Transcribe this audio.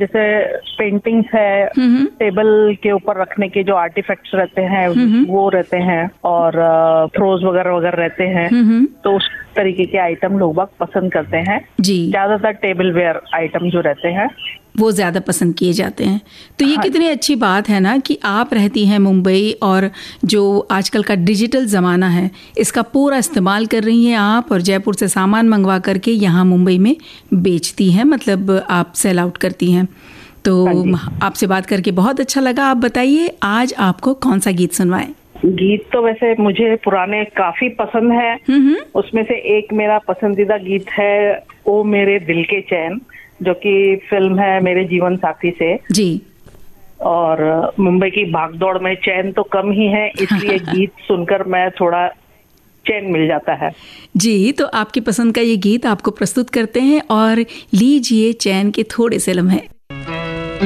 जैसे पेंटिंग्स है, टेबल के ऊपर रखने के जो आर्टिफैक्ट्स रहते हैं वो रहते हैं, और थ्रोज वगैरह वगैरह रहते हैं, तो उस तरीके के आइटम लोग बाग पसंद करते हैं जी। ज्यादातर टेबल वेयर आइटम जो रहते हैं वो ज़्यादा पसंद किए जाते हैं। तो ये कितनी अच्छी बात है ना कि आप रहती हैं मुंबई, और जो आजकल का डिजिटल ज़माना है इसका पूरा इस्तेमाल कर रही हैं आप, और जयपुर से सामान मंगवा करके यहाँ मुंबई में बेचती हैं, मतलब आप सेल आउट करती हैं। तो आपसे बात करके बहुत अच्छा लगा। आप बताइए आज आपको कौन सा गीत सुनवाएं? गीत तो वैसे मुझे पुराने काफी पसंद है। उसमें से एक मेरा पसंदीदा गीत है ओ मेरे दिल के चैन, जो कि फिल्म है मेरे जीवन साथी से जी। और मुंबई की भागदौड़ में चैन तो कम ही है, इसलिए गीत सुनकर मैं थोड़ा चैन मिल जाता है जी। तो आपकी पसंद का ये गीत आपको प्रस्तुत करते हैं, और लीजिए चैन के थोड़े से लम्हे।